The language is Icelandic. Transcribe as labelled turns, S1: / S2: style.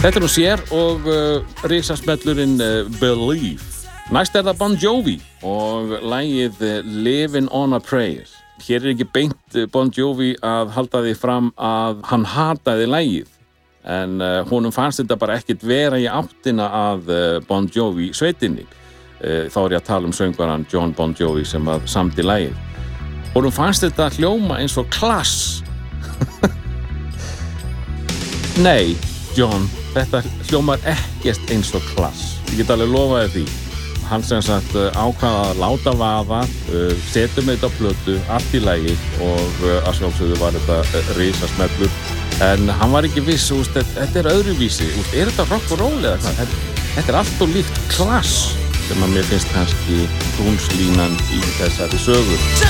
S1: Þetta nú sér og risasmellurinn Believe. Næst það Bon Jovi og lagið Living on a Prayer. Hér ekki beint Bon Jovi að halda því fram að hann hataði lagið. En honum fannst þetta bara ekkert vera í áttina að Bon Jovi sveitinni. Þá ég að tala söngvaran John Bon Jovi sem að samdi lagið. Honum fannst þetta hljóma eins og Class. Nei, John, þetta hljómar ekkert eins og Class. Ég get alveg lofaði því. Hann sem sagt ákvaða að láta vaða, setja með þetta á plötu, allt í lagi og að sjálfsögðu var þetta risasmellur. En hann var ekki viss, þetta öðruvísi, er þetta rock og roll eða hvað? Þetta allt og líkt Class sem að mér finnst kannski brúnslínan í þessari sögu.